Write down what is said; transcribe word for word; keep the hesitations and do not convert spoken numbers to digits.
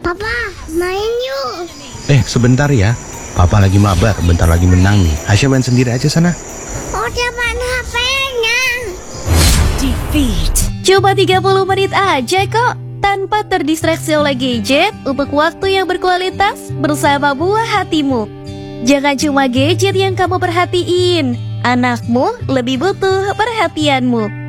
Papa, main yuk. Eh, sebentar ya. Papa lagi mabar, bentar lagi menang nih. Asya main sendiri aja sana. Udah mana H P-nya? Defeat. Cuma tiga puluh menit aja kok, tanpa terdistraksi oleh gadget untuk waktu yang berkualitas bersama buah hatimu. Jangan cuma gadget yang kamu perhatiin, anakmu lebih butuh perhatianmu.